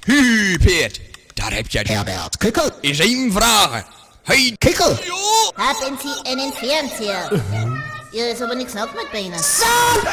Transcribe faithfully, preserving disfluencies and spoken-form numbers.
Hu, Peert, daar heb je het. Herbert, kikkel. Is één vraag. Hey, Kikkel. joh! Haben Sie einen Fernseher? Hier ist aber nichts nach mit Beinen. Zo!